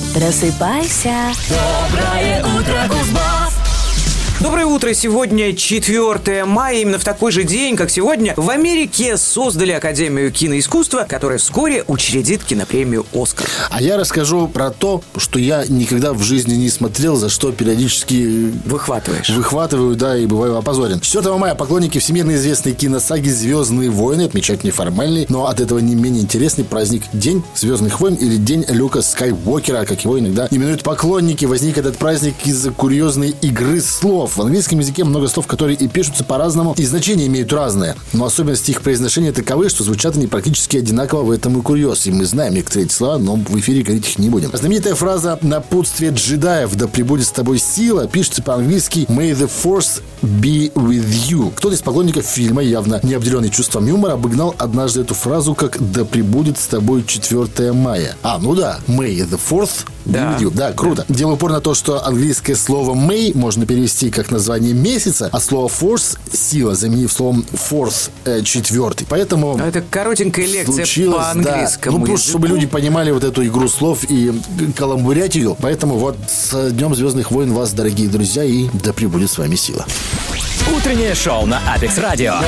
Просыпайся. Доброе утро, Кузбасс! Доброе утро! Сегодня 4 мая. Именно в такой же день, как сегодня, в Америке создали Академию киноискусства, которая вскоре учредит кинопремию «Оскар». А я расскажу про то, что я никогда в жизни не смотрел, за что периодически выхватываю, да, и бываю опозорен. 4 мая поклонники всемирно известной киносаги «Звездные войны» отмечают неформальный, но от этого не менее интересный праздник День Звездных войн или День Люка Скайуокера, как его иногда именуют поклонники. Возник этот праздник из-за курьезной игры слов. В английском языке много слов, которые и пишутся по-разному, и значения имеют разные. Но особенности их произношения таковы, что звучат они практически одинаково, в этом и курьез. И мы знаем некоторые эти слова, но в эфире говорить их не будем. Знаменитая фраза «Напутствие джедаев, да пребудет с тобой сила» пишется по-английски «May the force be with you». Кто-то из поклонников фильма, явно не обделенный чувством юмора, обыгнал однажды эту фразу как «Да пребудет с тобой 4 мая». Ну да, «May the fourth be with you». Да, круто. Делаю упор на то, что английское слово «may» можно перевести как название месяца, а слово force — сила, заменив словом fourth — 4. Поэтому это коротенькая лекция по-английскому. Да. Просто чтобы люди понимали вот эту игру слов и каламбурятию. Поэтому вот с Днем Звездных войн вас, дорогие друзья, и да пребудет с вами сила. Утреннее шоу на Апекс Радио.